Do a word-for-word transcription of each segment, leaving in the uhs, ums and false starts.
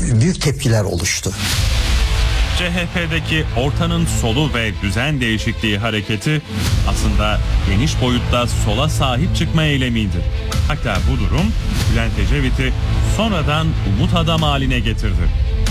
büyük tepkiler oluştu. C H P'deki ortanın solu ve düzen değişikliği hareketi aslında geniş boyutta sola sahip çıkma eylemiydi. Hatta bu durum Bülent Ecevit'i sonradan umut adam haline getirdi.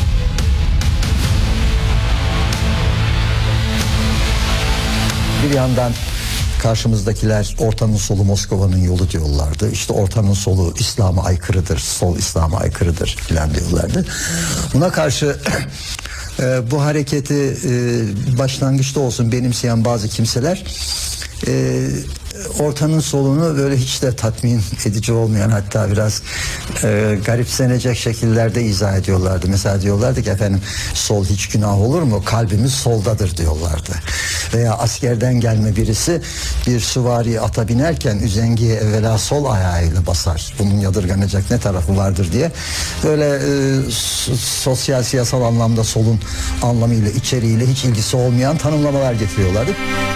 Bir yandan karşımızdakiler ortanın solu Moskova'nın yolu diyorlardı. İşte ortanın solu İslam'a aykırıdır, sol İslam'a aykırıdır filan diyorlardı. Buna karşı e, bu hareketi e, başlangıçta olsun benimseyen bazı kimseler e, ortanın solunu böyle hiç de tatmin edici olmayan, hatta biraz e, garipsenecek şekillerde izah ediyorlardı. Mesela diyorlardı ki efendim sol hiç günah olur mu? Kalbimiz soldadır diyorlardı. Veya askerden gelme birisi bir süvari ata binerken üzengiye evvela sol ayağıyla basar. Bunun yadırganacak ne tarafı vardır diye. Böyle e, sosyal siyasal anlamda solun anlamıyla, içeriğiyle hiç ilgisi olmayan tanımlamalar getiriyorlardı.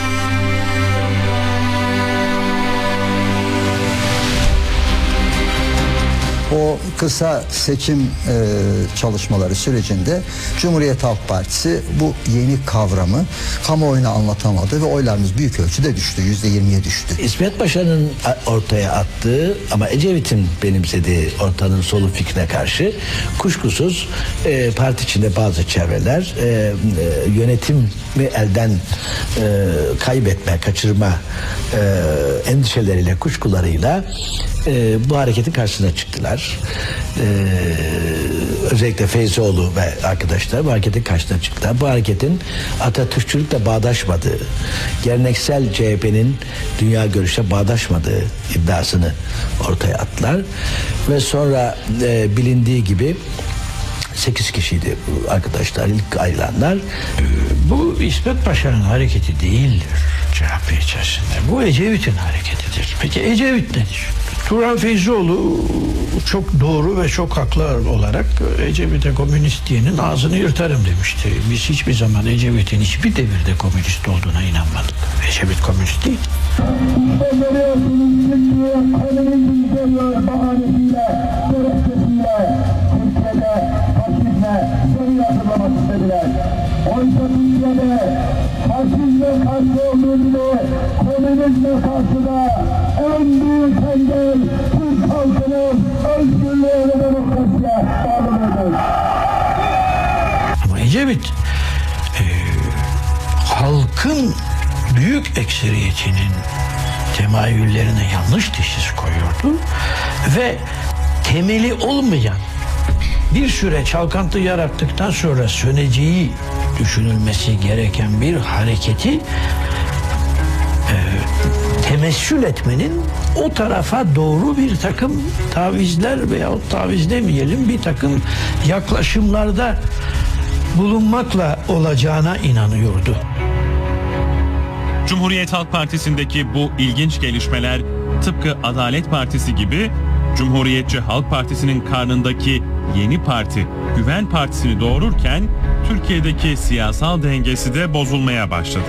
O kısa seçim e, çalışmaları sürecinde Cumhuriyet Halk Partisi bu yeni kavramı kamuoyuna anlatamadı ve oylarımız büyük ölçüde düştü. yüzde yirmiye düştü. İsmet Paşa'nın ortaya attığı ama Ecevit'in benimsediği ortanın solu fikrine karşı kuşkusuz e, parti içinde bazı çevreler e, e, yönetimi elden e, kaybetme, kaçırma e, endişeleriyle, kuşkularıyla e, bu hareketin karşısına çıktılar. Ee, özellikle Feyzoğlu ve arkadaşlar bu hareketin karşısına çıktılar. Bu hareketin Atatürkçülükle bağdaşmadığı, geleneksel C H P'nin dünya görüşe bağdaşmadığı iddiasını ortaya attılar. Ve sonra e, bilindiği gibi sekiz kişiydi bu arkadaşlar, ilk ayrılanlar. Bu İsmet Paşa'nın hareketi değildir C H P içerisinde. Bu Ecevit'in hareketidir. Peki Ecevit nedir? Turan Feyzoğlu çok doğru ve çok haklı olarak Ecevit'e komünist diyenin ağzını yırtarım demişti. Biz hiçbir zaman Ecevit'in hiçbir devirde komünist olduğuna inanmadık. Ecevit komünist değil. Oysa Türkiye'de faşizme karşı olduğu gibi komünizme karşı da en büyük engel Türk halkının özgürlüğü ve demokrasiye bağlıdır. Ama Ecevit e, halkın büyük ekseriyetinin temayüllerine yanlış teşhis koyuyordu ve temeli olmayan bir süre çalkantı yarattıktan sonra söneceği düşünülmesi gereken bir hareketi e, temessül etmenin o tarafa doğru bir takım tavizler veyahut taviz demeyelim bir takım yaklaşımlarda bulunmakla olacağına inanıyordu. Cumhuriyet Halk Partisi'ndeki bu ilginç gelişmeler tıpkı Adalet Partisi gibi Cumhuriyetçi Halk Partisi'nin karnındaki yeni parti Güven Partisi'ni doğururken Türkiye'deki siyasal dengesi de bozulmaya başladı.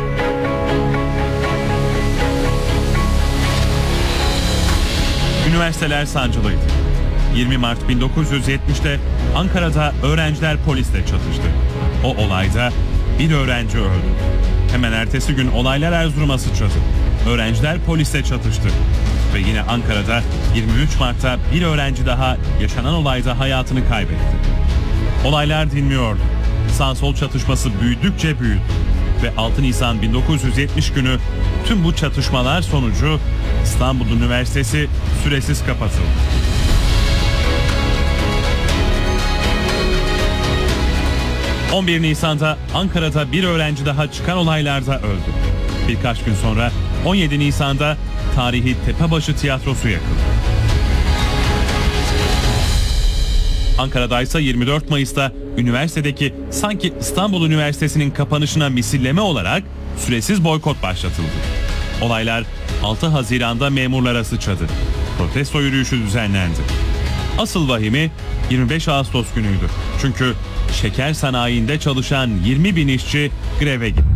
Üniversiteler sancılıydı. yirmi Mart bin dokuz yüz yetmişte Ankara'da öğrenciler polisle çatıştı. O olayda bir öğrenci öldü. Hemen ertesi gün olaylar Erzurum'a sıçradı. Öğrenciler polisle çatıştı. Ve yine Ankara'da yirmi üç Mart'ta bir öğrenci daha yaşanan olayda hayatını kaybetti. Olaylar dinmiyordu. Sağ-sol çatışması büyüdükçe büyüdü. Ve altı Nisan bin dokuz yüz yetmiş günü tüm bu çatışmalar sonucu İstanbul Üniversitesi süresiz kapatıldı. on bir Nisan'da Ankara'da bir öğrenci daha çıkan olaylarda öldü. Birkaç gün sonra on yedi Nisan'da tarihi Tepebaşı Tiyatrosu yakıldı. Ankara'da ise yirmi dört Mayıs'ta üniversitedeki sanki İstanbul Üniversitesi'nin kapanışına misilleme olarak süresiz boykot başlatıldı. Olaylar altı Haziran'da memurlara sıçradı. Protesto yürüyüşü düzenlendi. Asıl vahimi yirmi beş Ağustos günüydü. Çünkü şeker sanayinde çalışan yirmi bin işçi greve gitti.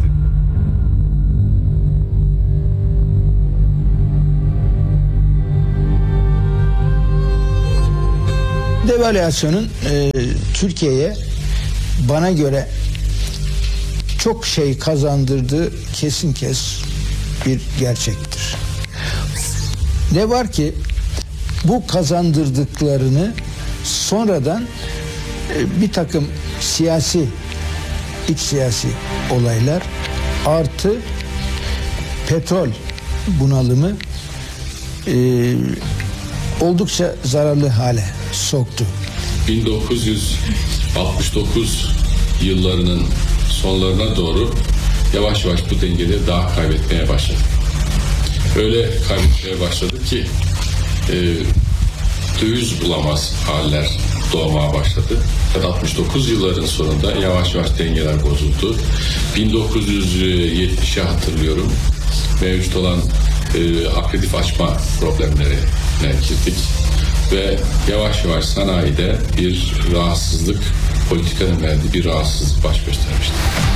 devalüasyonun e, Türkiye'ye bana göre çok şey kazandırdığı kesin kes bir gerçektir. Ne var ki bu kazandırdıklarını sonradan e, bir takım siyasi, iç siyasi olaylar artı petrol bunalımı e, oldukça zararlı hale soktu. bin dokuz yüz altmış dokuz yıllarının sonlarına doğru yavaş yavaş bu dengeleri daha kaybetmeye başladı. Öyle kaybetmeye başladı ki e, döviz bulamaz haller doğmaya başladı. altmış dokuz yılların sonunda yavaş yavaş dengeler bozuldu. bin dokuz yüz yetmişi hatırlıyorum. Mevcut olan e, akreditif açma problemlerine girdik. Ve yavaş yavaş sanayide bir rahatsızlık, politikanın verdiği bir rahatsızlık baş göstermişti.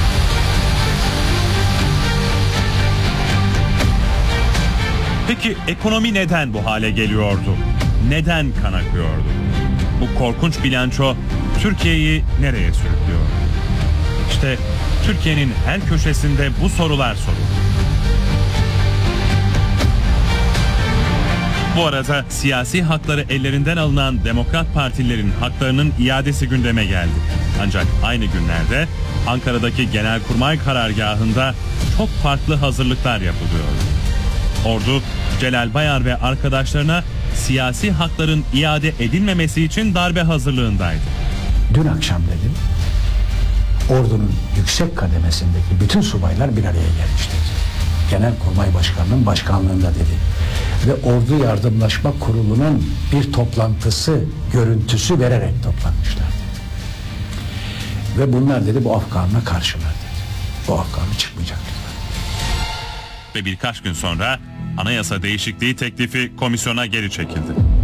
Peki ekonomi neden bu hale geliyordu? Neden kan akıyordu? Bu korkunç bilanço Türkiye'yi nereye sürüklüyor? İşte Türkiye'nin her köşesinde bu sorular soruldu. Bu arada siyasi hakları ellerinden alınan Demokrat Partililerin haklarının iadesi gündeme geldi. Ancak aynı günlerde Ankara'daki Genelkurmay karargahında çok farklı hazırlıklar yapılıyordu. Ordu, Celal Bayar ve arkadaşlarına siyasi hakların iade edilmemesi için darbe hazırlığındaydı. Dün akşam dedim, ordunun yüksek kademesindeki bütün subaylar bir araya gelmişti. Genelkurmay Başkanı'nın başkanlığında dedi. Ve Ordu Yardımlaşma Kurulu'nun bir toplantısı görüntüsü vererek toplanmışlar. Ve bunlar dedi bu af kanuna karşılar dedi. Bu af kanunu çıkmayacak dedi. Ve birkaç gün sonra anayasa değişikliği teklifi komisyona geri çekildi.